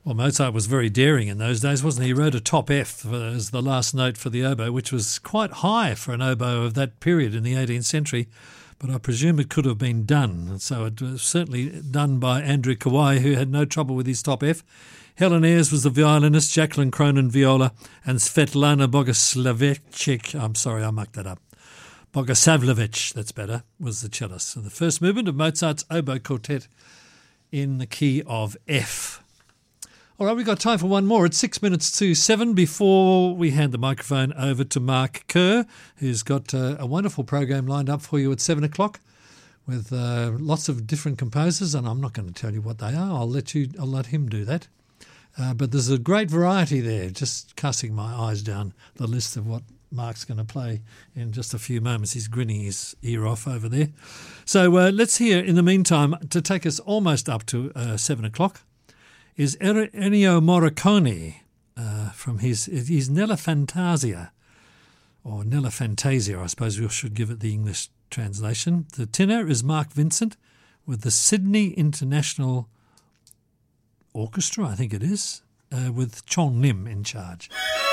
Well, Mozart was very daring in those days, wasn't he? He wrote a top F as the last note for the oboe, which was quite high for an oboe of that period in the 18th century, but I presume it could have been done. So it was certainly done by Andrew Kawai, who had no trouble with his top F. Helen Ayres was the violinist, Jacqueline Cronin viola, and Svetlana Bogoslavich, I'm sorry, I mucked that up. Bogosavlevich, that's better, was the cellist. So the first movement of Mozart's oboe quartet in the key of F. All right, we've got time for one more. It's 6 minutes to 7 before we hand the microphone over to Mark Kerr, who's got a wonderful program lined up for you at 7 o'clock with lots of different composers, and I'm not going to tell you what they are. I'll let him do that. But there's a great variety there, just casting my eyes down the list of what Mark's going to play in just a few moments. He's grinning his ear off over there. So let's hear, in the meantime, to take us almost up to 7 o'clock, is Ennio Morricone from his Nella Fantasia, or Nella Fantasia, I suppose we should give it the English translation. The tenor is Mark Vincent with the Sydney International Orchestra, I think it is, with Chong Lim in charge.